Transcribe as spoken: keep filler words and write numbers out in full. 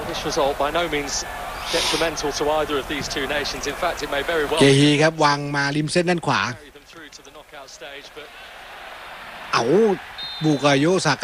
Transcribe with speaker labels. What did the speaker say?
Speaker 1: This result by no means detrimental to either of these two nations. In fact, it may very well
Speaker 2: เกฮีครับวางมาริมเส้นด้านขวา
Speaker 1: carry them through to the knockout stage, but
Speaker 2: เอาบูกาโยซากะ